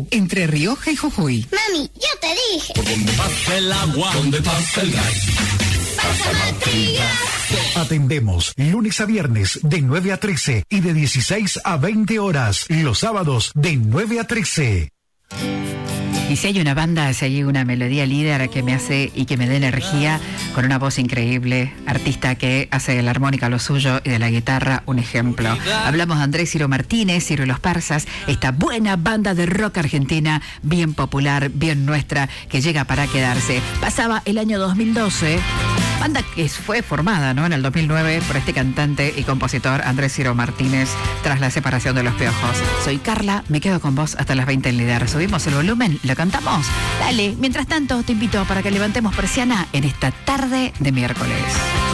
Maipú, entre Rioja y Jujuy. Mami, yo te dije. Por donde pasa el agua, donde pasa el gas. Pasa Matías. Atendemos lunes a viernes de 9 a 13 y de 16 a 20 horas. Los sábados de 9 a 13. Y si hay una banda, si hay una melodía líder que me hace y que me dé energía, con una voz increíble, artista que hace de la armónica lo suyo y de la guitarra un ejemplo. Hablamos de Andrés Ciro Martínez, Ciro y los Parsas, esta buena banda de rock argentina, bien popular, bien nuestra, que llega para quedarse. Pasaba el año 2012, banda que fue formada, ¿no?, en el 2009 por este cantante y compositor Andrés Ciro Martínez, tras la separación de Los Piojos. Soy Carla, me quedo con vos hasta las 20 en Líder. Subimos el volumen, ¿lo cantamos? Dale, mientras tanto te invito para que levantemos persiana en esta tarde de miércoles.